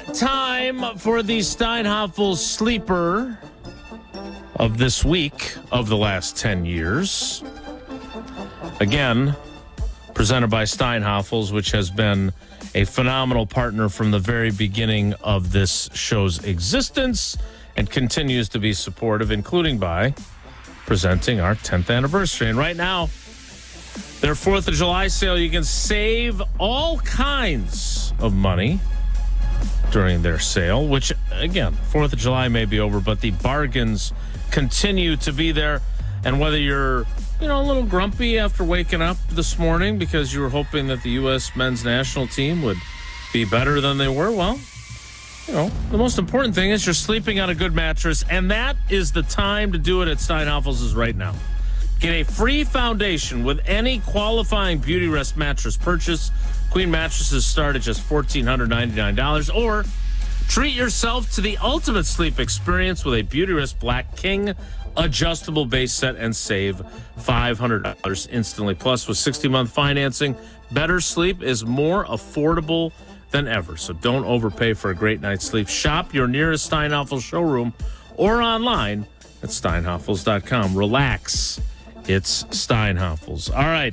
Time for the Steinhoffel sleeper of this week of the last 10 years. Again, presented by Steinhoffels, which has been a phenomenal partner from the very beginning of this show's existence and continues to be supportive, including by presenting our 10th anniversary. And right now, their 4th of July sale, you can save all kinds of money during their sale, which, again, 4th of July may be over, but the bargains continue to be there. And whether you're, a little grumpy after waking up this morning because you were hoping that the U.S. men's national team would be better than they were, well, the most important thing is you're sleeping on a good mattress, and that is the time to do it at Steinhoffels' right now. Get a free foundation with any qualifying Beautyrest mattress purchase. Queen mattresses start at just $1,499. Or treat yourself to the ultimate sleep experience with a Beautyrest Black King adjustable base set and save $500 instantly. Plus, with 60-month financing, better sleep is more affordable than ever. So don't overpay for a great night's sleep. Shop your nearest Steinhoffel showroom or online at steinhoffels.com. Relax. It's Steinhoffels. All right.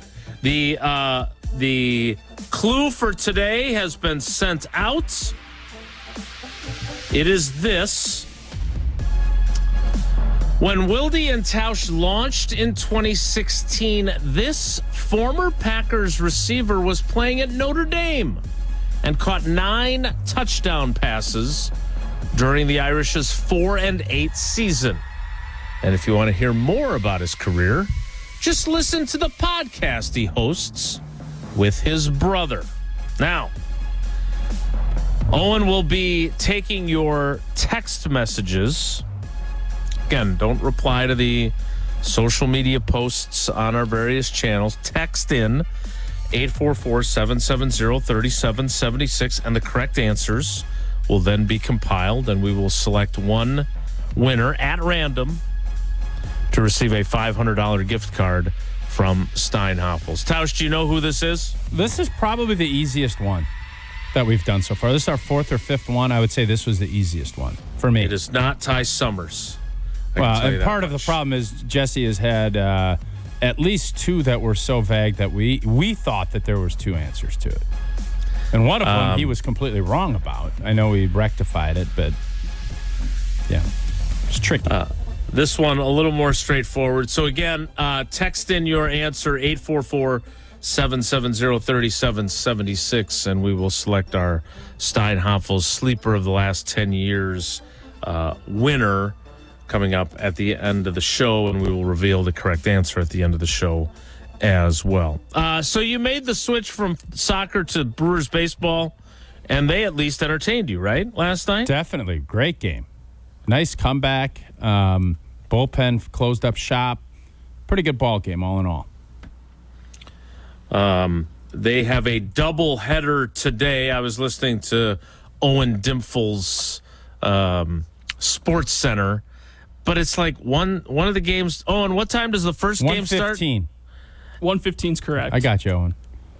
The clue for today has been sent out. It is this. When Wilde and Tausch launched in 2016, this former Packers receiver was playing at Notre Dame and caught 9 touchdown passes during the Irish's 4-8 season. And if you want to hear more about his career, just listen to the podcast he hosts with his brother. Now, Owen will be taking your text messages. Again, don't reply to the social media posts on our various channels. Text in 844-770-3776, and the correct answers will then be compiled, and we will select one winner at random to receive a $500 gift card from Steinhoffels. Tausch, do you know who this is? This is probably the easiest one that we've done so far. This is our 4th or 5th one. I would say this was the easiest one for me. It is not Ty Summers. Well, and part of the problem is Jesse has had at least 2 that were so vague that we thought that there was 2 answers to it. And one of them he was completely wrong about. I know we rectified it, but yeah, it's tricky. This one a little more straightforward. So again, text in your answer 844-770-3776, and we will select our Steinhoffels sleeper of the last 10 years winner coming up at the end of the show, and we will reveal the correct answer at the end of the show as well. So you made the switch from soccer to Brewers baseball, and they at least entertained you, right, last night? Definitely. Great game. Nice comeback. Bullpen closed up shop. Pretty good ball game, all in all. They have a double header today. I was listening to Owen Dimpfell's Sports Center, but it's like one of the games. Owen, what time does the first game start? 1:15 is correct. I got you, Owen.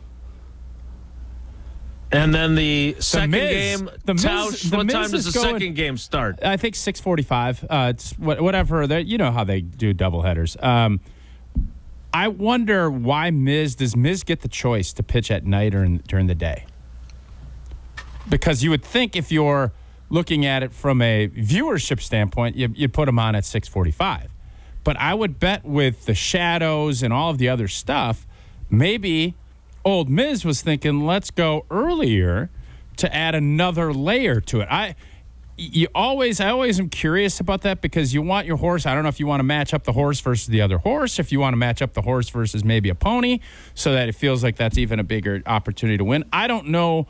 And then the second game, Tausch, what time does the second game start? I think 6:45. It's whatever. You know how they do doubleheaders. I wonder why does Miz get the choice to pitch at night or during the day? Because you would think if you're looking at it from a viewership standpoint, you'd put him on at 6:45. But I would bet with the shadows and all of the other stuff, maybe old Miz was thinking, let's go earlier to add another layer to it. I always am curious about that because you want your horse. I don't know if you want to match up the horse versus the other horse, if you want to match up the horse versus maybe a pony so that it feels like that's even a bigger opportunity to win. I don't know